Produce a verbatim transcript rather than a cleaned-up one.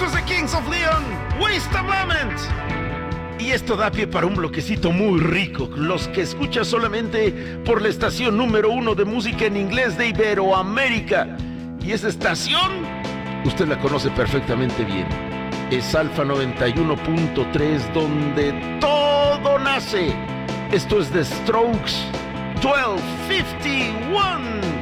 Esto es The Kings of Leon, Waste of Lament. Y esto da pie para un bloquecito muy rico, los que escucha solamente por la estación número uno de música en inglés de Iberoamérica. Y esa estación, usted la conoce perfectamente bien. Es Alfa noventa y uno punto tres, donde todo nace. Esto es The Strokes, doce cincuenta y uno.